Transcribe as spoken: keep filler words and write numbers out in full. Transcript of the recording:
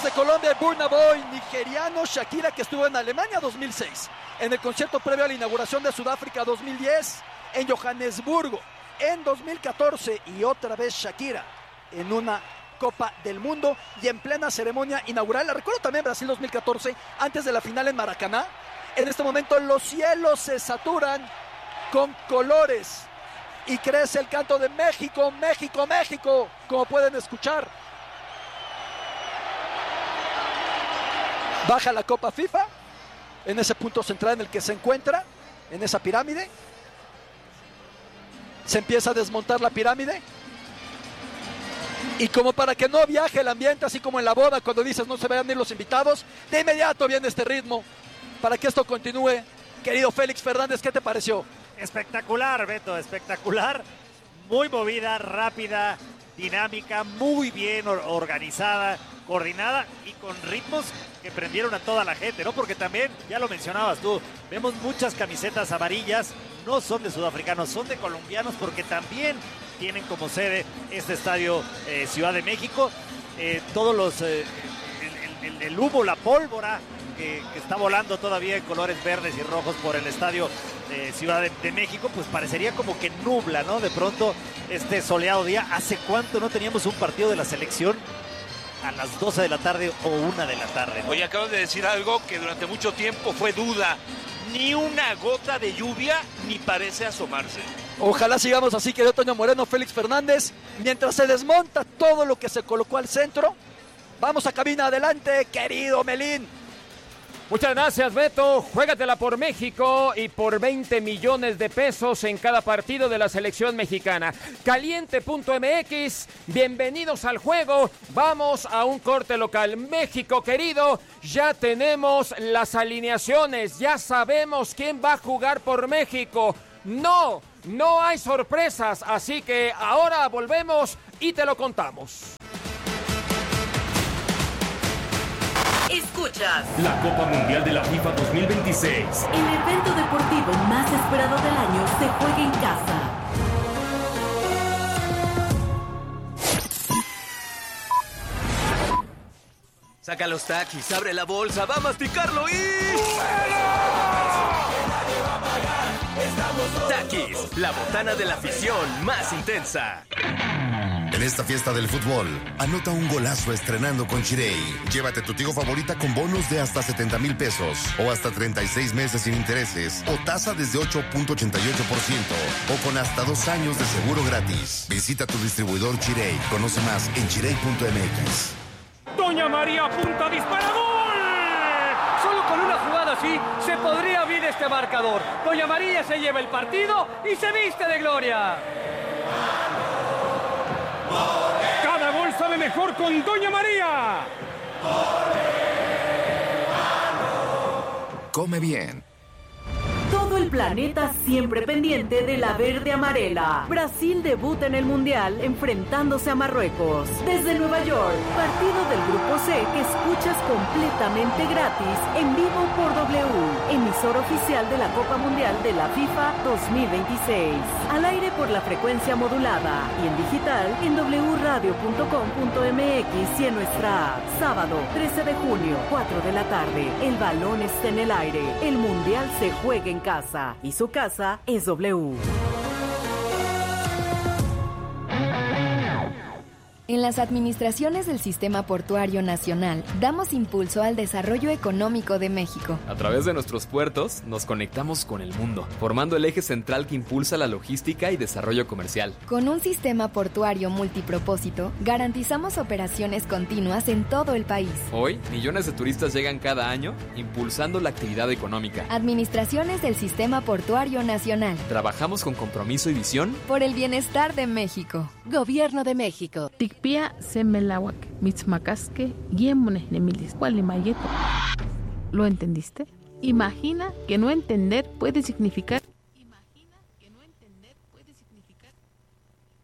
de Colombia, el Burna Boy nigeriano Shakira, que estuvo en Alemania dos mil seis, en el concierto previo a la inauguración de Sudáfrica dos mil diez, en Johannesburgo en dos mil catorce y otra vez Shakira en una Copa del Mundo y en plena ceremonia inaugural. La recuerdo también Brasil dos mil catorce, antes de la final en Maracaná. En este momento los cielos se saturan con colores y crece el canto de México, México, México, como pueden escuchar. Baja la Copa FIFA en ese punto central en el que se encuentra, en esa pirámide. Se empieza a desmontar la pirámide. Y como para que no viaje el ambiente, así como en la boda, cuando dices no se vayan a ir los invitados, de inmediato viene este ritmo para que esto continúe. Querido Félix Fernández, ¿qué te pareció? Espectacular, Beto, espectacular. Muy movida, rápida, dinámica, muy bien organizada, coordinada y con ritmos que prendieron a toda la gente, ¿no? Porque también, ya lo mencionabas tú, vemos muchas camisetas amarillas, no son de sudafricanos, son de colombianos, porque también tienen como sede este estadio eh, Ciudad de México. Eh, todos los, eh, el, el, el humo, la pólvora que, que está volando todavía en colores verdes y rojos por el estadio eh, Ciudad de, de México, pues parecería como que nubla, ¿no? De pronto este soleado día. ¿Hace cuánto no teníamos un partido de la selección a las doce de la tarde o una de la tarde, ¿no? Oye, acabas de decir algo que durante mucho tiempo fue duda. Ni una gota de lluvia ni parece asomarse. Ojalá sigamos así, querido Toño Moreno, Félix Fernández. Mientras se desmonta todo lo que se colocó al centro, vamos a cabina. Adelante, querido Melín. Muchas gracias, Beto. Juégatela por México y por veinte millones de pesos en cada partido de la selección mexicana. Caliente punto M X, bienvenidos al juego. Vamos a un corte local. México, querido, ya tenemos las alineaciones. Ya sabemos quién va a jugar por México. No, no hay sorpresas, así que ahora volvemos y te lo contamos. Escuchas la Copa Mundial de la FIFA dos mil veintiséis. El evento deportivo más esperado del año se juega en casa. Saca los taquis, abre la bolsa, va a masticarlo y... Taquis, la botana de la afición más intensa. En esta fiesta del fútbol, anota un golazo estrenando con Chirey. Llévate tu Tigo favorita con bonos de hasta setenta mil pesos o hasta treinta y seis meses sin intereses o tasa desde ocho punto ochenta y ocho por ciento o con hasta dos años de seguro gratis. Visita tu distribuidor Chirey. Conoce más en chirey punto m x. Doña María apunta, dispara, ¡gol! Solo con una jugada así se podría abrir este marcador. Doña María se lleva el partido y se viste de gloria. Cada gol sabe mejor con Doña María. Come bien. Todo el planeta siempre pendiente de la verde amarela. Brasil debuta en el Mundial enfrentándose a Marruecos. Desde Nueva York, partido del Grupo C que escuchas completamente gratis en vivo por W, emisor oficial de la Copa Mundial de la FIFA dos mil veintiséis. Al aire por la frecuencia modulada y en digital en doble u radio punto com punto m x y en nuestra app. Sábado trece de junio, cuatro de la tarde. El balón está en el aire. El Mundial se juega en casa y su casa es W. En las administraciones del Sistema Portuario Nacional damos impulso al desarrollo económico de México. A través de nuestros puertos nos conectamos con el mundo, formando el eje central que impulsa la logística y desarrollo comercial. Con un sistema portuario multipropósito, garantizamos operaciones continuas en todo el país. Hoy, millones de turistas llegan cada año, impulsando la actividad económica. Administraciones del Sistema Portuario Nacional. Trabajamos con compromiso y visión por el bienestar de México. Gobierno de México. Pia semelawak mitzmacasque yemones nemilis mayeto. ¿Lo entendiste? Imagina que no entender puede significar